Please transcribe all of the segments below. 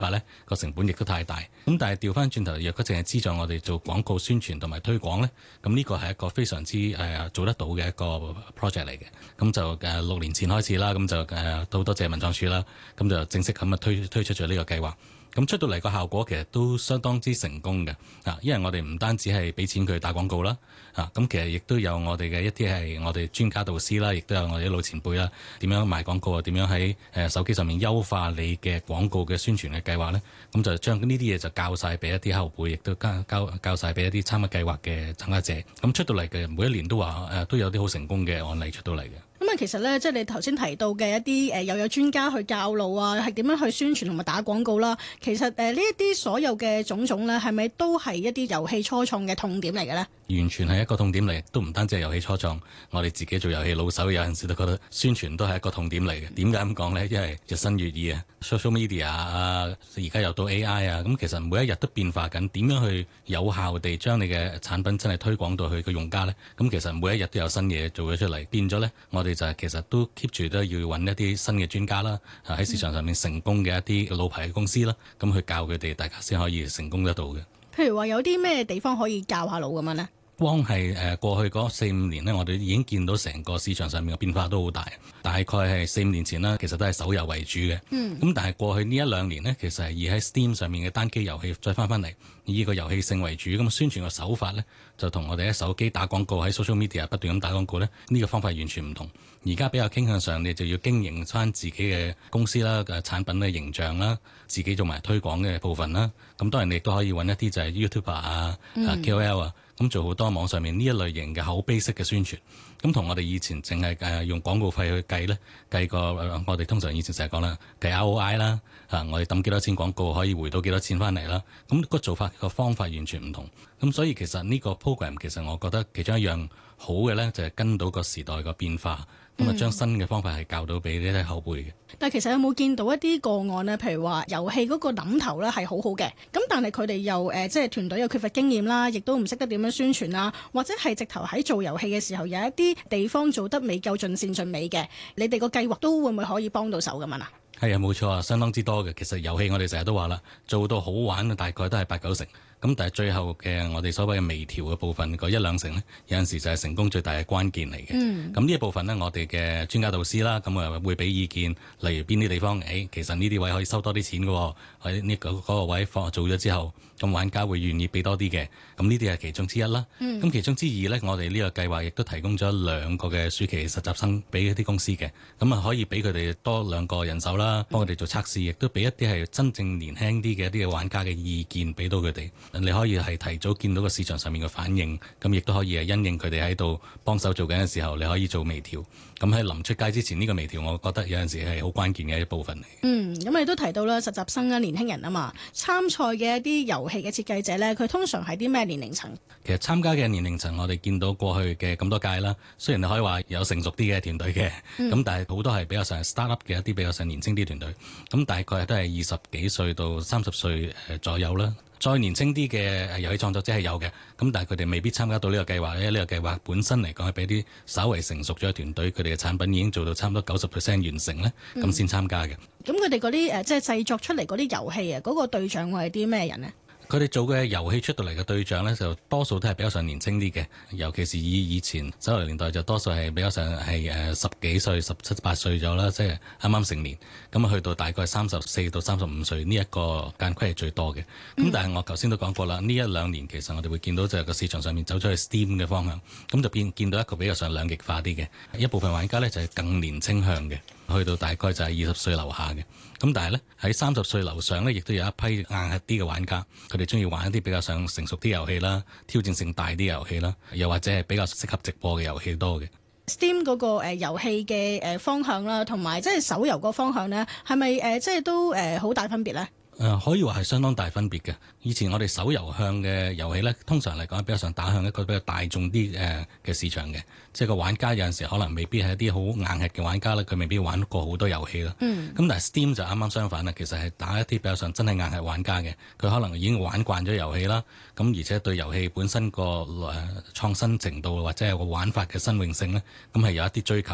話呢個成本亦都太大。咁但係調翻轉頭，若果淨係資助我哋做廣告宣傳同埋推廣呢，咁呢個係一個非常之做得到嘅一個 project 嚟嘅。咁就6年前開始啦，咁就都好多謝文創處啦，咁就正式咁推出咗呢個計劃。咁出到嚟個效果其實都相當之成功嘅，因為我哋唔單止係俾錢佢打廣告啦，咁其實亦都有我哋嘅一啲係我哋專家導師啦，亦都有我哋啲老前輩啦，點樣賣廣告啊，點樣喺手機上面優化你嘅廣告嘅宣傳嘅計劃咧，咁就將呢啲嘢就教晒俾一啲後輩，亦都教晒俾一啲參加計劃嘅參加者。咁出到嚟嘅每一年都話都有啲好成功嘅案例出到嚟嘅。 咁啊，其實咧，即係你頭先提到嘅一啲又有專家去教路啊，係點樣去宣傳同埋打廣告啦。其實呢一啲所有嘅種種咧，係咪都係一啲遊戲初創嘅痛點嚟嘅咧？ 完全係一個痛點嚟，都唔單止係遊戲初創，我哋自己做遊戲老手有陣時都覺得宣傳都係一個痛點嚟嘅。點解咁講呢？因為日新月異啊 ，social media 啊，而家又到 AI 啊，咁其實每一日都變化緊。點樣去有效地將你嘅產品真係推廣到去個用家呢？咁其實每一日都有新嘢做咗出嚟，變咗呢，我哋就係其實都 keep 住都要揾一啲新嘅專家啦，喺市場上面成功嘅一啲老牌嘅公司啦，咁去教佢哋，大家先可以成功得到嘅。 譬如話有啲咩地方可以教下路咁樣呢？ 光係過去嗰4-5年呢，我哋已經見到成個市場上面嘅變化都好大。大概係4-5年前啦，其實都係手遊為主嘅。咁但係過去呢1-2年呢，其實係以喺 Steam 上面嘅單機遊戲再翻嚟，以個遊戲性為主。咁宣傳嘅手法呢，就同我哋喺手機打廣告喺 social media 不斷咁打廣告呢，呢個方法完全唔同。而家比較傾向上，你就要經營翻自己嘅公司啦、嘅產品嘅形象啦，自己做埋推廣嘅部分啦。咁當然你都可以揾一啲就係 YouTuber 啊、KOL 啊。咁做好多網上面呢一類型嘅口碑式嘅宣傳，咁同我哋以前淨係用廣告費去計呢，計個我哋通常以前成日講啦，計 ROI 啦，我哋抌幾多錢廣告可以回到幾多錢翻嚟啦，咁個做法個方法完全唔同。咁所以其實呢個 program 其實我覺得其中一樣好嘅呢，就係跟到個時代個變化，咁啊將新嘅方法係教到俾呢啲後輩嘅。 但係其實有冇見到一啲個案呢？譬如話遊戲嗰個諗頭呢係好好嘅，咁但係佢哋又即係團隊又缺乏經驗啦，亦都唔識得點樣宣傳啦，或者係直頭喺做遊戲嘅時候有一啲地方做得未夠盡善盡美嘅，你哋個計劃都會唔會可以幫到手咁樣啊？ 係啊，冇錯啊，相當之多嘅。其實遊戲我哋成日都話啦，做到好玩大概都係8-9成。咁但係最後嘅我哋所謂嘅微調嘅部分，嗰1-2成呢，有陣時就係成功最大嘅關鍵嚟嘅。咁呢一部分呢，我哋嘅專家導師啦，咁啊會俾意見，例如邊啲地方，其實呢啲位可以收多啲錢嘅，喺呢嗰個位做咗之後，咁玩家會願意俾多啲嘅。咁呢啲係其中之一啦。咁其中之二呢，我哋呢個計劃亦都提供咗2個嘅暑期實習生俾一啲公司嘅，咁啊可以俾佢哋多2個人手啦，幫佢哋做測試，亦都俾一啲係真正年輕啲嘅一啲嘅玩家嘅意見俾到佢哋。你可以係提早見到個市場上面嘅反應，咁亦都可以係因應佢哋喺度幫手做緊嘅時候，你可以做微調。咁喺臨出街之前呢個微調，我覺得有陣時係好關鍵嘅一部分嚟。 咁你都提到啦，實習生啊，年輕人啊嘛，參賽嘅一啲遊戲嘅設計者呢，佢通常係啲咩年齡層？其實參加嘅年齡層，我哋見到過去嘅咁多屆啦，雖然你可以話有成熟啲嘅團隊嘅，咁但係好多係比較上 start up 嘅一啲比較上年輕啲團隊，咁大概都係20幾歲到30歲左右啦。再年輕啲嘅遊戲創作者係有嘅，咁但係佢哋未必參加到呢個計劃，因為呢個計劃本身嚟講係俾啲稍為成熟咗嘅團隊，佢哋嘅產品已經做到差唔多90% 完成咧，咁先參加嘅。咁佢哋嗰啲即係製作出嚟嗰啲遊戲啊，嗰個對象會係啲咩人呢？佢哋做嘅遊戲出到嚟嘅對象呢，就多數都係比較上年輕啲嘅，尤其是以前手遊年代就多數係比較上係10幾歲、17、18歲咗啦，即係啱啱成年。咁去到大概34到35歲呢一個間距係最多嘅。咁但係我頭先都講過啦，呢1-2年其實我哋會見到就係個市場上面走咗去 Steam 嘅方向，咁就見到一個比較上兩極化啲嘅一部分玩家呢，就係更年輕向嘅，去到大概就係20歲樓下嘅。咁但係呢，喺30歲樓上呢，亦都有一批硬核啲嘅玩家，佢哋中意玩一啲比較上成熟啲遊戲啦，挑戰性大啲遊戲啦，又或者係比較適合直播嘅遊戲多嘅。Steam 嗰個遊戲嘅方向啦，同埋即係手遊個方向呢，係咪即係都好大分別呢？可以話係相當大分別嘅。以前我哋手遊向嘅遊戲呢，通常嚟講比較上打向一個比較大眾啲嘅市場嘅，即係個玩家有陣時可能未必係一啲好硬核嘅玩家啦，佢未必玩過好多遊戲啦。咁但係 Steam 就啱啱相反啦，其實係打一啲比較上真係硬核玩家嘅，佢可能已經玩慣咗遊戲啦，咁而且對遊戲本身個創新程度或者係個玩法嘅新穎性呢，咁係有一啲追求。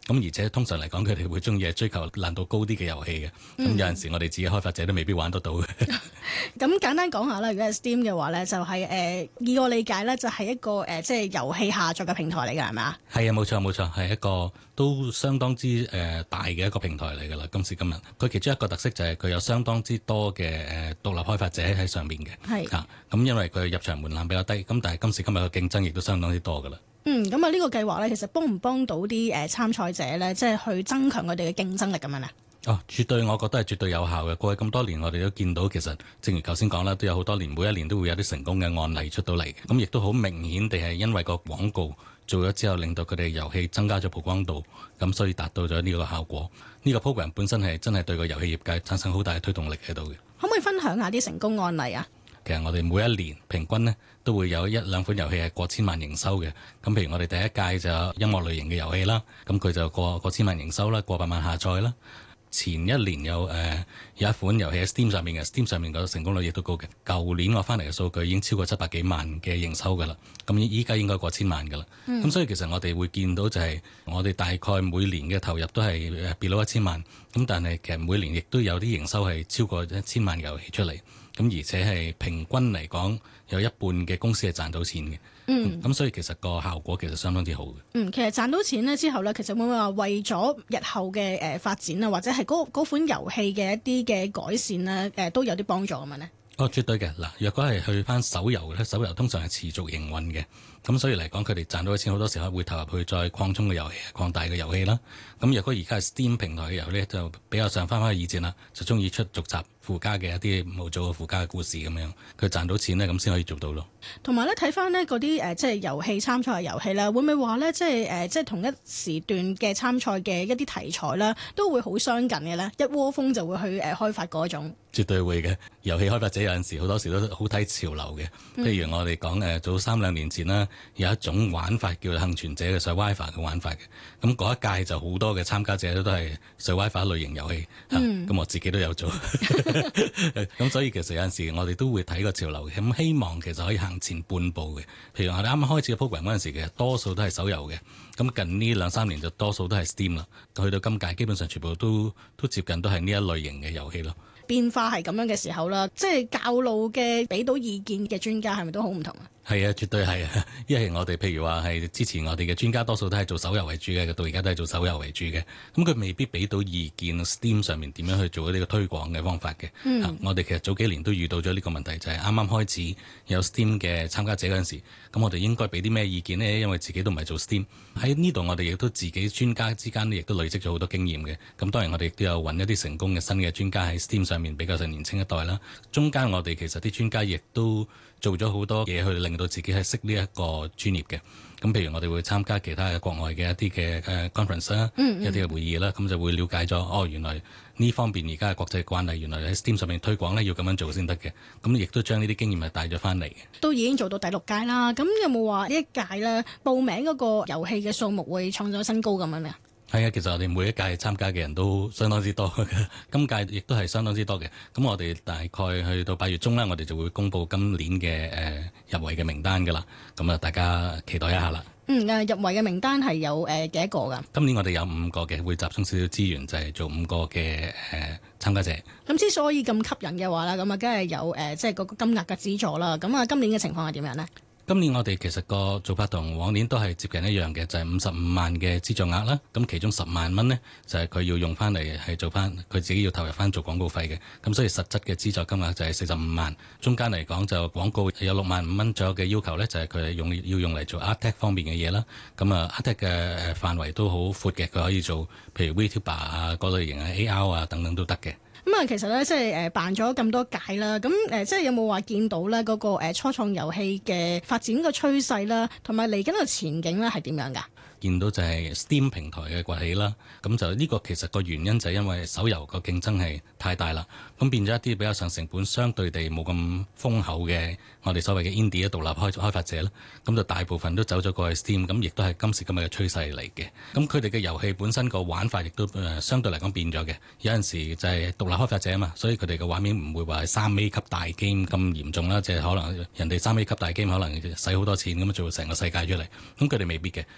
咁而且通常嚟講，佢哋會中意追求難度高啲嘅遊戲嘅。咁有陣時我哋自己開發者都未必玩得到嘅。 咁簡單講下啦，如果係 Steam 嘅話咧，就係以我理解咧，就係一個即係遊戲下載嘅平台嚟㗎，係咪啊？係啊，冇錯，係一個都相當之大嘅一個平台嚟㗎啦。今時今日，佢其中一個特色就係佢有相當之多嘅獨立開發者喺上面嘅。係啊，咁因為佢入場門檻比較低，咁但係今時今日嘅競爭亦都相當之多㗎啦。咁啊呢個計劃咧，其實幫唔幫到啲參賽者咧，即係去增強佢哋嘅競爭力咁樣啊？ 絕對，我覺得係絕對有效嘅。過去咁多年，我哋都見到其實正如頭先講啦，都有好多年，每一年都會有啲成功嘅案例出到嚟嘅。咁亦都好明顯地係因為個廣告做咗之後，令到佢哋遊戲增加咗曝光度，咁所以達到咗呢個效果。呢個 program 本身係真係對個遊戲業界產生好大嘅推動力喺度嘅。可唔可以分享下啲成功案例啊？其實我哋每一年平均呢都會有一兩款遊戲係過千萬營收嘅。咁譬如我哋第一屆就有音樂類型嘅遊戲啦，咁佢就過千萬營收啦，過百萬下載啦。前一年有一款遊戲喺 Steam 上面嘅，Steam 上面個成功率亦都高嘅。舊年我翻嚟嘅數據已經超過700幾萬嘅營收㗎啦，咁依家應該過千萬㗎啦。咁所以其實我哋會見到就係我哋大概每年嘅投入都係below 1000萬，咁但係其實每年亦都有啲營收係超過1000萬嘅遊戲出嚟，咁而且係平均嚟講有一半嘅公司係賺到錢嘅。咁所以其實個效果其實相當之好嘅。其實賺到錢呢之後呢，其實會唔會話為咗日後嘅發展啊，或者係嗰款遊戲嘅一啲嘅改善呢，都有啲幫助咁樣呢？絕對嘅。嗱，若果係去翻手遊咧，手遊通常係持續營運嘅，咁所以嚟講佢哋賺到嘅錢好多時候會投入去再擴充嘅遊戲、擴大嘅遊戲啦。咁若果而家係 Steam 平台嘅遊戲咧，就比較上翻去以前啦，就中意出續集附加嘅一啲模組嘅附加嘅故事咁樣，佢賺到錢呢，咁先可以做到咯。同埋咧睇翻呢嗰啲即係遊戲參賽嘅遊戲啦，會唔會話咧即係同一時段嘅參賽嘅一啲題材啦，都會好相近嘅咧？一窩蜂就會去開發嗰種。絕對會嘅。遊戲開發者有陣時好多時都好睇潮流嘅。譬如我哋講早3-2年前啦，有一種玩法叫做幸存者嘅 Survivor 嘅玩法嘅。咁嗰一屆就好多嘅參加者都係 Survivor 類型遊戲。咁我自己都有做。咁所以其實有陣時我哋都會睇個潮流嘅。咁希望其實可以行前半步嘅。譬如我哋啱啱開始嘅 program 嗰陣時，其實多數都係手遊嘅。咁近呢2-3年就多數都係 Steam 啦。去到今屆基本上全部都接近都係呢一類型嘅遊戲咯。變化係咁樣嘅時候啦，即係教路嘅俾到意見嘅專家係咪都好唔同啊？係啊，絕對係啊！因為我哋譬如話係之前我哋嘅專家多數都係做手遊為主嘅，到而家都係做手遊為主嘅。咁佢未必俾到意見 Steam 上面點樣去做呢個推廣嘅方法嘅。我哋其實早幾年都遇到咗呢個問題，就係啱啱開始有 Steam 嘅參加者嗰陣時，咁我哋應該俾啲咩意見呢？因為自己都唔係做 Steam 喺呢度，我哋亦都自己專家之間亦都累積咗好多經驗嘅。咁當然我哋亦都有揾一啲成功嘅新嘅專家喺 Steam 上面比較上年輕一代啦。中間我哋其實啲專家亦都做咗好多嘢去令到自己係識呢一個專業嘅。咁譬如我哋會參加其他嘅國外嘅一啲嘅conference 啦，一啲嘅會議啦，咁就會了解咗原來呢方面而家嘅國際慣例，原來喺 Steam 上面推廣咧要咁樣做先得嘅。咁亦都將呢啲經驗係帶咗翻嚟嘅。都已經做到第6屆啦。咁有冇話呢一屆咧報名嗰個遊戲嘅數目會創咗新高咁樣咧？係啊，其實我哋每一屆參加嘅人都相當之多嘅，今屆亦都係相當之多嘅。咁我哋大概去到8月中啦，我哋就會公布今年嘅入圍嘅名單㗎啦。咁啊，大家期待一下啦。入圍嘅名單係有幾多個㗎？今年我哋有5個嘅，會集中少少資源，就係做5個嘅參加者。咁之所以咁吸引嘅話啦，咁啊，梗係有即係嗰個金額嘅資助啦。咁啊，今年嘅情況係點樣呢？今年我哋其實個做法同往年都係接近一樣嘅，就係55萬嘅資助額啦。咁其中10萬蚊呢，就係佢要用翻嚟係做翻佢自己要投入翻做廣告費嘅。咁所以實質嘅資助金額就係45萬。中間嚟講就廣告有6萬5蚊左右嘅要求呢，就係佢要用嚟做 Art Tech 方面嘅嘢啦。咁啊 Art Tech 嘅範圍都好闊嘅，佢可以做譬如 VTuber 啊嗰類型啊 AR 啊等等都得嘅。咁啊，其實咧，即係辦咗咁多屆啦，咁即係有冇話見到咧嗰個初創遊戲嘅發展個趨勢啦，同埋嚟緊個前景咧係點樣㗎？見到就係 Steam 平台嘅崛起啦，咁就呢個其實個原因就係因為手遊個競爭係太大啦，咁變咗一啲比較上成本相對地冇咁豐厚嘅我哋所謂嘅 indie 獨立開發者啦，咁就大部分都走咗過去 Steam， 咁亦都係今時今日嘅趨勢嚟嘅。咁佢哋嘅遊戲本身個玩法亦都相對嚟講變咗嘅，有陣時就係獨立開發者啊嘛，所以佢哋嘅畫面唔會話係3A 級大 game 咁嚴重啦，即係可能人哋3A 級大 game 可能使好多錢咁做成個世界出嚟，咁佢哋未必嘅，可能有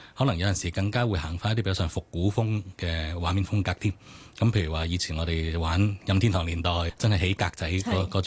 陣時更加會行翻一啲比較上復古風嘅畫面風格添。咁譬如話以前我哋玩任天堂年代，真係起格仔嗰種